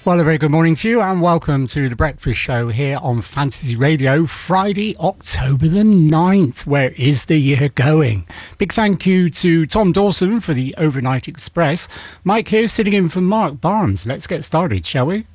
Well, a very good morning to you and welcome to The Breakfast Show here on Fantasy Radio, Friday, October the 9th. Where is the year going? Big thank you to Tom Dawson for the Overnight Express. Mike here sitting in for Mark Barnes. Let's get started, shall we?